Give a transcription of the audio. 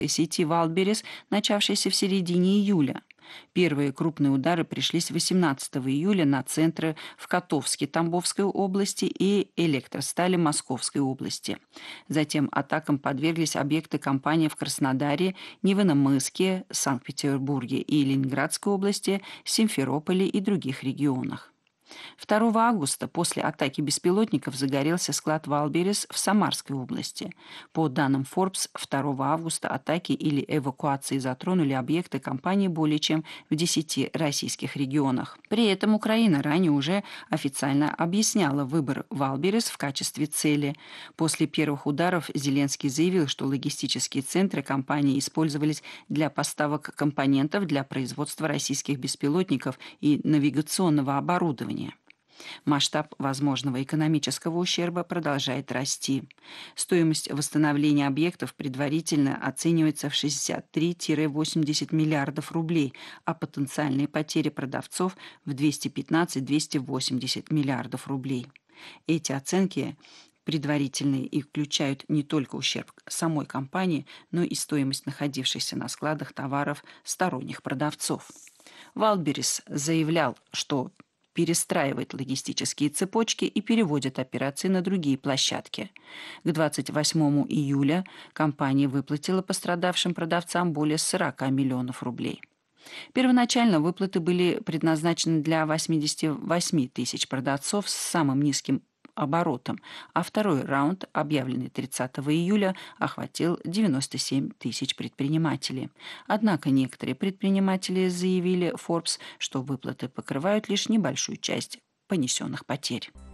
сети Wildberries, начавшейся в середине июля. Первые крупные удары пришлись 18 июля на центры в Котовске Тамбовской области и Электростали Московской области. Затем атакам подверглись объекты компании в Краснодаре, Невиномысске, Санкт-Петербурге и Ленинградской области, Симферополе и других регионах. 2 августа после атаки беспилотников загорелся склад Wildberries в Самарской области. По данным Forbes, 2 августа атаки или эвакуации затронули объекты компании более чем в 10 российских регионах. При этом Украина ранее уже официально объясняла выбор Wildberries в качестве цели. После первых ударов Зеленский заявил, что логистические центры компании использовались для поставок компонентов для производства российских беспилотников и навигационного оборудования. Масштаб возможного экономического ущерба продолжает расти. Стоимость восстановления объектов предварительно оценивается в 63-80 миллиардов рублей, а потенциальные потери продавцов в 215-280 миллиардов рублей. Эти оценки предварительные и включают не только ущерб самой компании, но и стоимость находившихся на складах товаров сторонних продавцов. Wildberries заявлял, что перестраивает логистические цепочки и переводит операции на другие площадки. К 28 июля компания выплатила пострадавшим продавцам более 40 миллионов рублей. Первоначально выплаты были предназначены для 88 тысяч продавцов с самым низким оборотом, а второй раунд, объявленный 30 июля, охватил 97 тысяч предпринимателей. Однако некоторые предприниматели заявили Forbes, что выплаты покрывают лишь небольшую часть понесенных потерь.